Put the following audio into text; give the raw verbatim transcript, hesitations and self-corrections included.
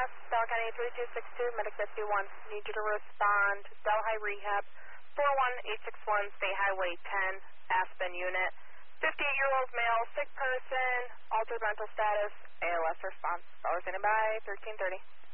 Mass, Delaware County three two six two, Medic fifty-one. Need you to respond. Delhi Rehab, four one eight six one, State Highway ten, Aspen Unit. fifty-eight-year-old male, sick person, altered mental status, A L S response. Dollar standing by, thirteen thirty.